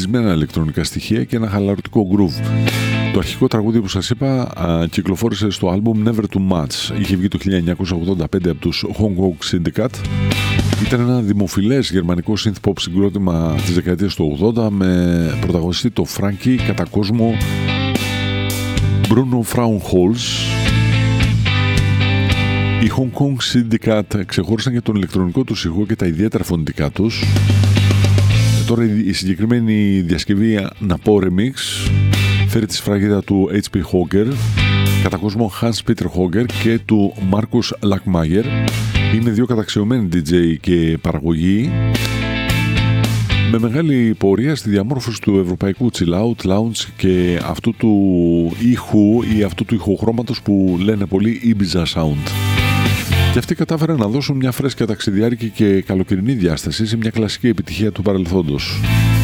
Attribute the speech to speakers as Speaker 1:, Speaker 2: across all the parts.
Speaker 1: ευτυχισμένα ηλεκτρονικά στοιχεία και ένα χαλαρωτικό groove. Το αρχικό τραγούδι που σας είπα κυκλοφόρησε στο άλμπουμ Never Too Much. Είχε βγει το 1985 από τους Hong Kong Syndicate. Ήταν ένα δημοφιλές γερμανικό synth pop συγκρότημα της δεκαετίας του 80 με πρωταγωνιστή το Frankie, κατά κόσμο Bruno Frauenholz. Οι Hong Kong Syndicate ξεχώρισαν για τον ηλεκτρονικό τους ηχό και τα ιδιαίτερα φωνητικά τους. Τώρα η συγκεκριμένη διασκευή να πω remix φέρει τη σφραγίδα του H.P. Hogger, κατά κόσμο Hans Peter Hogger και του Markus Lackmayer. Είναι δύο καταξιωμένοι DJ και παραγωγοί με μεγάλη πορεία στη διαμόρφωση του ευρωπαϊκού chill out, lounge και αυτού του ήχου ή αυτού του ηχοχρώματος που λένε πολύ Ibiza sound. Και αυτοί κατάφεραν να δώσουν μια φρέσκια ταξιδιάρικη και καλοκαιρινή διάσταση σε μια κλασική επιτυχία του παρελθόντος.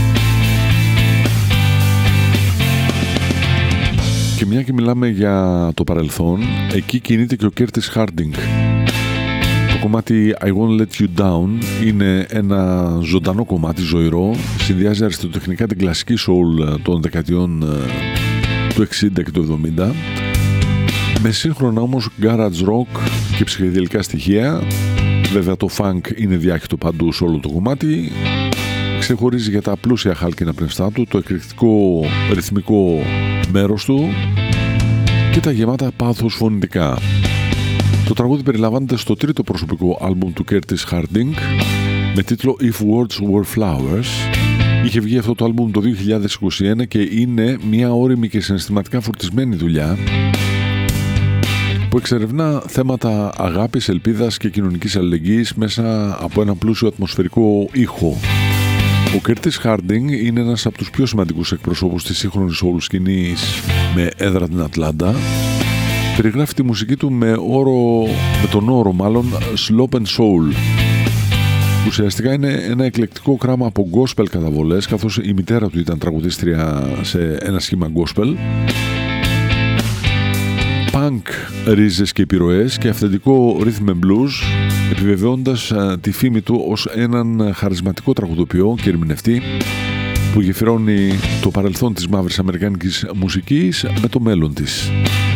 Speaker 1: Και μια και μιλάμε για το παρελθόν, εκεί κινείται και ο Curtis Harding. Το κομμάτι I Won't Let You Down είναι ένα ζωντανό κομμάτι, ζωηρό. Συνδυάζει αριστοτεχνικά την κλασική soul των δεκαετιών του 60 και του 70 με σύγχρονα όμως garage rock και ψυχεδελικά στοιχεία. Βέβαια το funk είναι διάχυτο παντού σε όλο το κομμάτι. Ξεχωρίζει για τα πλούσια χάλκινα πνευστά του, το εκρηκτικό ρυθμικό μέρος του και τα γεμάτα πάθος φωνητικά. Το τραγούδι περιλαμβάνεται στο τρίτο προσωπικό άλμπουμ του Curtis Harding με τίτλο If Words Were Flowers. Είχε βγει αυτό το άλμπουμ το 2021 και είναι μια ώριμη και συναισθηματικά φορτισμένη δουλειά που εξερευνά θέματα αγάπης, ελπίδας και κοινωνικής αλληλεγγύης μέσα από ένα πλούσιο ατμοσφαιρικό ήχο. Ο Curtis Harding είναι ένας από τους πιο σημαντικούς εκπροσώπους της σύγχρονης soul σκηνής με έδρα την Ατλάντα. Περιγράφει τη μουσική του με τον όρο Slop and Soul. Ουσιαστικά είναι ένα εκλεκτικό κράμα από gospel καταβολές, καθώς η μητέρα του ήταν τραγουδίστρια σε ένα σχήμα gospel, punk ρίζες και επιρροές και αυθεντικό rhythm and blues, επιβεβαιώντας τη φήμη του ως έναν χαρισματικό τραγουδοποιό και ερμηνευτή που γεφυρώνει το παρελθόν της μαύρης αμερικάνικης μουσικής με το μέλλον της.